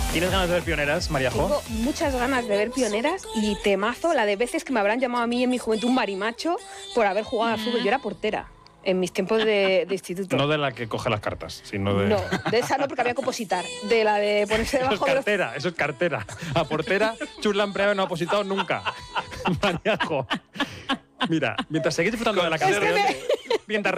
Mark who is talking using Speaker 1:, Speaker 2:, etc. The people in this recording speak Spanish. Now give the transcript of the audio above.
Speaker 1: ¿Tienes ganas de ver Pioneras, Mariajo?
Speaker 2: Tengo muchas ganas de ver Pioneras y temazo la de veces que me habrán llamado a mí en mi juventud marimacho por haber jugado al fútbol. Yo era portera en mis tiempos de instituto.
Speaker 1: No de la que coge las cartas, sino de...
Speaker 2: No, de esa no, porque había que opositar. De la de ponerse
Speaker 1: Eso es
Speaker 2: debajo de los...
Speaker 1: cartera, eso es cartera. A portera, Chus Lampreave no ha opositado nunca. Mariajo. Mira, mientras seguís disfrutando de la canción, mientras